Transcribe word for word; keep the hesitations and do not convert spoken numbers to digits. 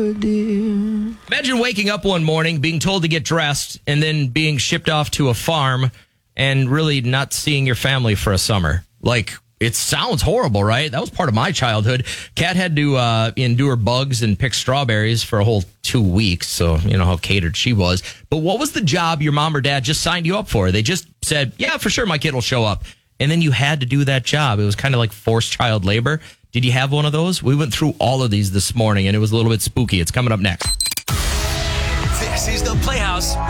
Imagine waking up one morning, being told to get dressed, and then being shipped off to a farm and really not seeing your family for a summer. Like, it sounds horrible, right? That was part of my childhood. Kat had to uh, endure bugs and pick strawberries for a whole two weeks. So, you know how catered she was. But what was the job your mom or dad just signed you up for? They just said, yeah, for sure, my kid will show up. And then you had to do that job. It was kind of like forced child labor. Did you have one of those? We went through all of these this morning, and it was a little bit spooky. It's coming up next. This is the Playhouse